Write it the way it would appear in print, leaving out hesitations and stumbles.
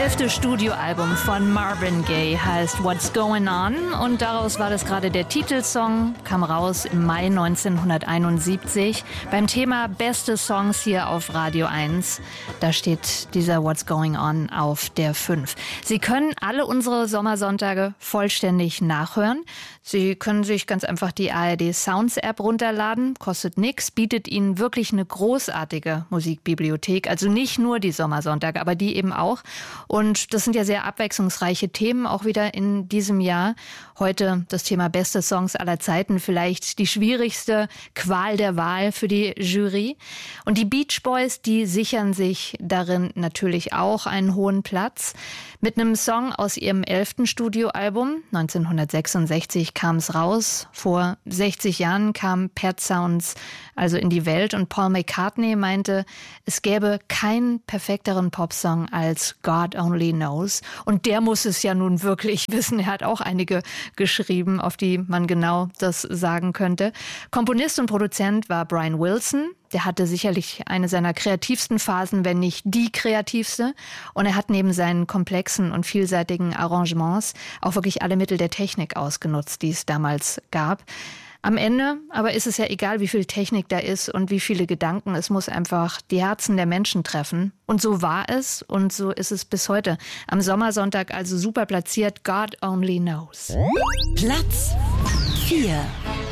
11. Studioalbum von Marvin Gaye heißt What's Going On und daraus war das gerade der Titelsong, kam raus im Mai 1971 beim Thema Beste Songs hier auf Radio 1. Da steht dieser What's Going On auf der 5. Sie können alle unsere Sommersonntage vollständig nachhören. Sie können sich ganz einfach die ARD Sounds App runterladen, kostet nichts, bietet Ihnen wirklich eine großartige Musikbibliothek, also nicht nur die Sommersonntage, aber die eben auch. Und das sind ja sehr abwechslungsreiche Themen, auch wieder in diesem Jahr. Heute das Thema Beste Songs aller Zeiten, vielleicht die schwierigste Qual der Wahl für die Jury. Und die Beach Boys, die sichern sich darin natürlich auch einen hohen Platz. Mit einem Song aus ihrem 11. Studioalbum, 1966 kam es raus. Vor 60 Jahren kam Pet Sounds also in die Welt und Paul McCartney meinte, es gäbe keinen perfekteren Popsong als God Only Knows. Und der muss es ja nun wirklich wissen. Er hat auch einige geschrieben, auf die man genau das sagen könnte. Komponist und Produzent war Brian Wilson. Der hatte sicherlich eine seiner kreativsten Phasen, wenn nicht die kreativste. Und er hat neben seinen komplexen und vielseitigen Arrangements auch wirklich alle Mittel der Technik ausgenutzt, die es damals gab. Am Ende aber ist es ja egal, wie viel Technik da ist und wie viele Gedanken. Es muss einfach die Herzen der Menschen treffen. Und so war es und so ist es bis heute. Am Sommersonntag also super platziert, God Only Knows. Platz 4.